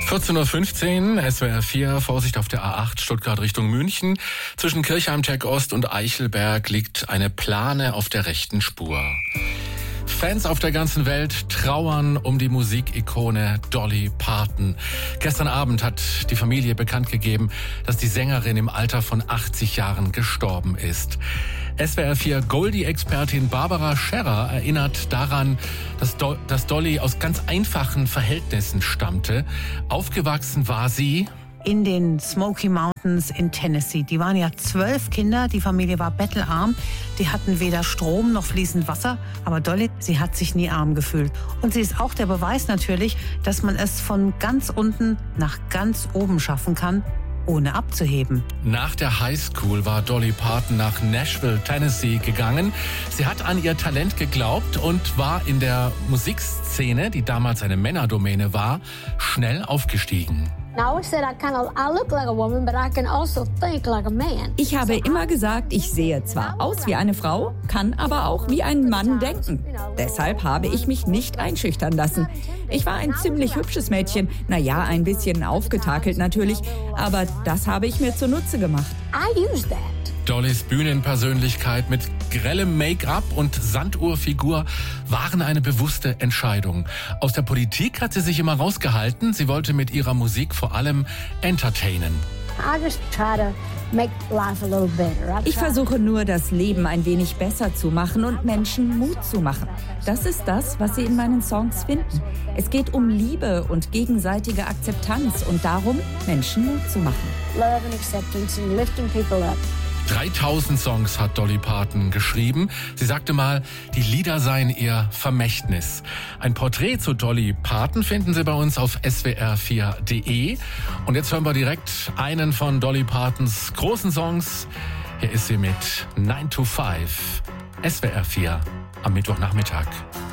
14:15 Uhr, SWR 4, Vorsicht auf der A8 Stuttgart Richtung München. Zwischen Kirchheim-Teck-Ost und Eichelberg liegt eine Plane auf der rechten Spur. Fans auf der ganzen Welt trauern um die Musikikone Dolly Parton. Gestern Abend hat die Familie bekannt gegeben, dass die Sängerin im Alter von 80 Jahren gestorben ist. SWR 4 Goldie-Expertin Barbara Scherrer erinnert daran, dass Dolly aus ganz einfachen Verhältnissen stammte. Aufgewachsen war sie in den Smoky Mountains in Tennessee. Die waren ja 12 Kinder, die Familie war bettelarm. Die hatten weder Strom noch fließend Wasser. Aber Dolly, sie hat sich nie arm gefühlt. Und sie ist auch der Beweis natürlich, dass man es von ganz unten nach ganz oben schaffen kann, ohne abzuheben. Nach der Highschool war Dolly Parton nach Nashville, Tennessee gegangen. Sie hat an ihr Talent geglaubt und war in der Musikszene, die damals eine Männerdomäne war, schnell aufgestiegen. Ich habe immer gesagt, ich sehe zwar aus wie eine Frau, kann aber auch wie ein Mann denken. Deshalb habe ich mich nicht einschüchtern lassen. Ich war ein ziemlich hübsches Mädchen. Naja, ein bisschen aufgetakelt natürlich, aber das habe ich mir zunutze gemacht. Dollys Bühnenpersönlichkeit mit grellem Make-up und Sanduhrfigur waren eine bewusste Entscheidung. Aus der Politik hat sie sich immer rausgehalten. Sie wollte mit ihrer Musik vor allem entertainen. Ich versuche nur, das Leben ein wenig besser zu machen und Menschen Mut zu machen. Das ist das, was Sie in meinen Songs finden. Es geht um Liebe und gegenseitige Akzeptanz und darum, Menschen Mut zu machen. Love and acceptance and lifting people up. 3000 Songs hat Dolly Parton geschrieben. Sie sagte mal, die Lieder seien ihr Vermächtnis. Ein Porträt zu Dolly Parton finden Sie bei uns auf swr4.de. Und jetzt hören wir direkt einen von Dolly Partons großen Songs. Hier ist sie mit 9 to 5. SWR 4 am Mittwochnachmittag.